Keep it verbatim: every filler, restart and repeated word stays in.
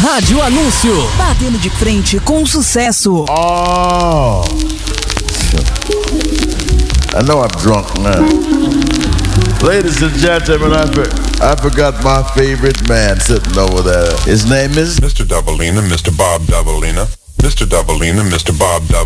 Rádio Anúncio, batendo de frente com o sucesso. Oh, I know I'm drunk now. Ladies and gentlemen, I, for, I forgot my favorite man sitting over there. His name is Mister Doubleina, Mister Bob Doubleina, Mister Doubleina, Mister Bob Doubleina.